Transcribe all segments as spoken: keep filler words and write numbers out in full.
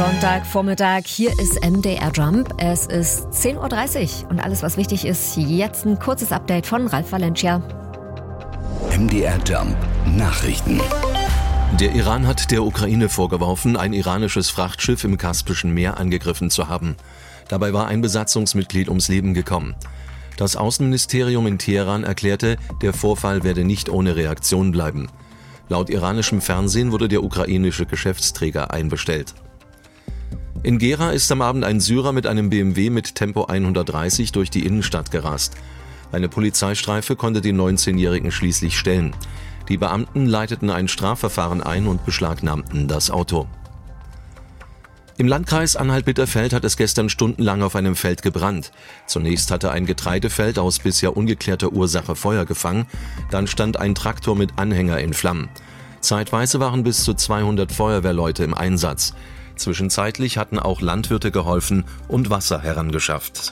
Sonntagvormittag, hier ist M D R Jump. Es ist zehn Uhr dreißig und alles, was wichtig ist, jetzt ein kurzes Update von Ralf Valencia. M D R Jump Nachrichten. Der Iran hat der Ukraine vorgeworfen, ein iranisches Frachtschiff im Kaspischen Meer angegriffen zu haben. Dabei war ein Besatzungsmitglied ums Leben gekommen. Das Außenministerium in Teheran erklärte, der Vorfall werde nicht ohne Reaktion bleiben. Laut iranischem Fernsehen wurde der ukrainische Geschäftsträger einbestellt. In Gera ist am Abend ein Syrer mit einem B M W mit Tempo hundertdreißig durch die Innenstadt gerast. Eine Polizeistreife konnte den neunzehnjährigen schließlich stellen. Die Beamten leiteten ein Strafverfahren ein und beschlagnahmten das Auto. Im Landkreis Anhalt-Bitterfeld hat es gestern stundenlang auf einem Feld gebrannt. Zunächst hatte ein Getreidefeld aus bisher ungeklärter Ursache Feuer gefangen, dann stand ein Traktor mit Anhänger in Flammen. Zeitweise waren bis zu zweihundert Feuerwehrleute im Einsatz. Zwischenzeitlich hatten auch Landwirte geholfen und Wasser herangeschafft.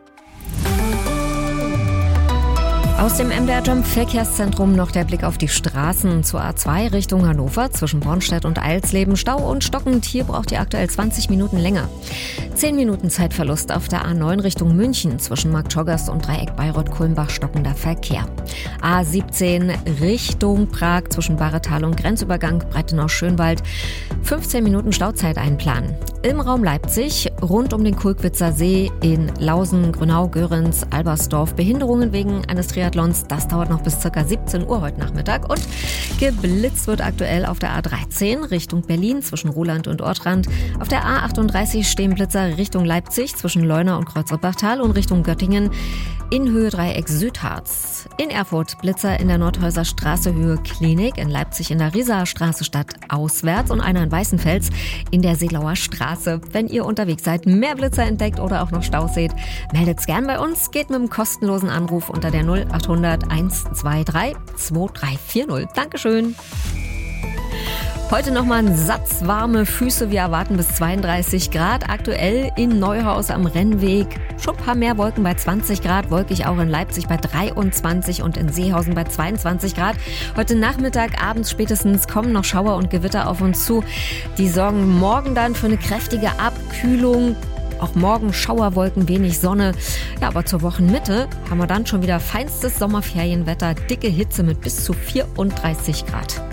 Aus dem M D R Jump Verkehrszentrum noch der Blick auf die Straßen zur A zwei Richtung Hannover zwischen Bornstedt und Eilsleben. Stau und stockend, hier braucht ihr aktuell zwanzig Minuten länger. zehn Minuten Zeitverlust auf der A neun Richtung München zwischen Marktschorgast und Dreieck Bayreuth-Kulmbach, stockender Verkehr. A siebzehn Richtung Prag zwischen Bahretal und Grenzübergang Breitenau-Schönwald. fünfzehn Minuten Stauzeit einplanen. Im Raum Leipzig rund um den Kulkwitzer See in Lausen, Grünau, Göritz, Albersdorf Behinderungen wegen eines Triathlons. Das dauert noch bis ca. siebzehn Uhr heute Nachmittag. Und geblitzt wird aktuell auf der A dreizehn Richtung Berlin zwischen Ruhland und Ortrand. Auf der A achtunddreißig stehen Blitzer Richtung Leipzig zwischen Leuna und Kreuzrippachtal und Richtung Göttingen in Höhe Dreieck Südharz. In Erfurt Blitzer in der Nordhäuser Straße Höhe Klinik, in Leipzig in der Riesaer Straße Stadt auswärts und einer in Weißenfels in der Seelauer Straße. Wenn ihr unterwegs seid, mehr Blitzer entdeckt oder auch noch Staus seht, meldet's gern bei uns, geht mit einem kostenlosen Anruf unter der null achthundert hundertzweiundzwanzig zweiunddreißig vierzig. Dankeschön. Heute nochmal ein Satz warme Füße. Wir erwarten bis zweiunddreißig Grad. Aktuell in Neuhaus am Rennweg schon ein paar mehr Wolken bei zwanzig Grad. Wolkig auch in Leipzig bei dreiundzwanzig und in Seehausen bei zweiundzwanzig Grad. Heute Nachmittag, abends spätestens kommen noch Schauer und Gewitter auf uns zu. Die sorgen morgen dann für eine kräftige Abkühlung. Auch morgen Schauerwolken, wenig Sonne. Ja, aber zur Wochenmitte haben wir dann schon wieder feinstes Sommerferienwetter. Dicke Hitze mit bis zu vierunddreißig Grad.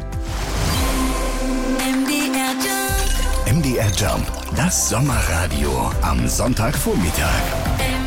M D R Jump, das Sommerradio am Sonntagvormittag.